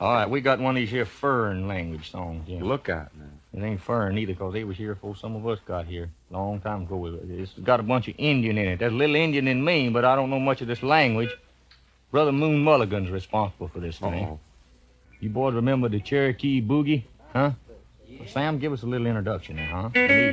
All right, we got one of these here furrin language songs. Yeah. Look out now. It ain't furrin either, because they was here before some of us got here. Long time ago. It's got a bunch of Indian in it. There's a little Indian in me, but I don't know much of this language. Brother Moon Mulligan's responsible for this thing. Uh-oh. You boys remember the Cherokee Boogie? Huh? Well, Sam, give us a little introduction there, huh?